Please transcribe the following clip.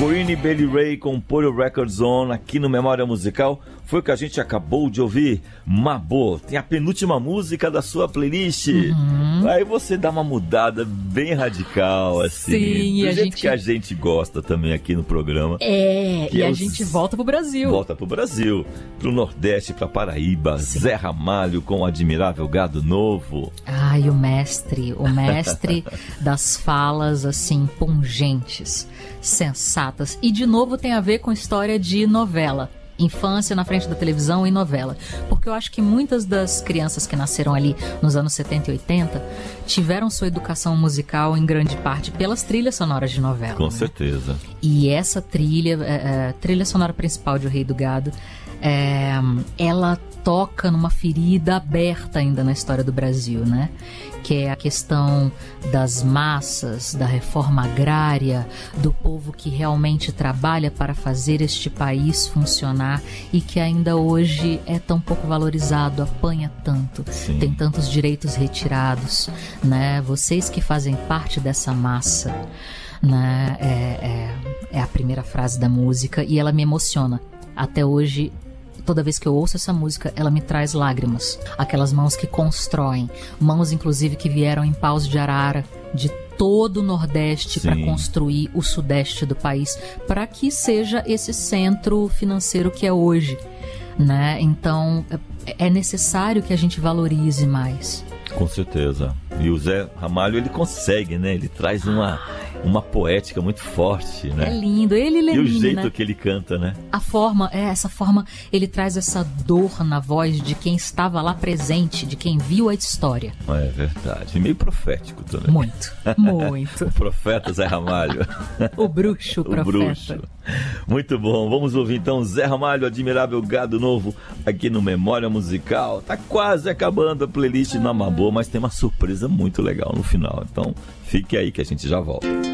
Queen e Billy Ray com Put Your Records On aqui no Memória Musical. Foi o que a gente acabou de ouvir. Mabô, tem a penúltima música da sua playlist. Aí você dá uma mudada bem radical, assim. Sim, do jeito que a gente gosta também aqui no programa. E a gente volta pro Brasil. Volta pro Brasil, pro Nordeste, pra Paraíba. Sim. Zé Ramalho com o Admirável Gado Novo. Ai, o mestre das falas, assim, pungentes, sensatas. E, de novo, tem a ver com história de novela. Infância na frente da televisão e novela. Porque eu acho que muitas das crianças que nasceram ali nos anos 70 e 80 tiveram sua educação musical em grande parte pelas trilhas sonoras de novela. Com certeza. E essa trilha sonora principal de O Rei do Gado, ela toca numa ferida aberta ainda na história do Brasil, né? Que é a questão das massas, da reforma agrária, do povo que realmente trabalha para fazer este país funcionar e que ainda hoje é tão pouco valorizado, apanha tanto, Sim. Tem tantos direitos retirados, né? Vocês que fazem parte dessa massa, né? É a primeira frase da música e ela me emociona. Até hoje, toda vez que eu ouço essa música, ela me traz lágrimas. Aquelas mãos que constroem, mãos inclusive que vieram em paus de arara de todo o Nordeste para construir o Sudeste do país, para que seja esse centro financeiro que é hoje, né? Então é necessário que a gente valorize mais. Com certeza. E o Zé Ramalho, ele consegue, né? Ele traz uma poética muito forte, né? É lindo, ele é lindo, e o jeito, né? Que ele canta, né? Essa forma, ele traz essa dor na voz de quem estava lá presente, de quem viu a história. É verdade, meio profético também. Muito. O profeta Zé Ramalho. O bruxo profeta. O bruxo. Muito bom, vamos ouvir então Zé Ramalho, Admirável Gado Novo, aqui no Memória Musical. Tá quase acabando a playlist na Mabô, mas tem uma surpresa muito legal no final. Então, fique aí que a gente já volta.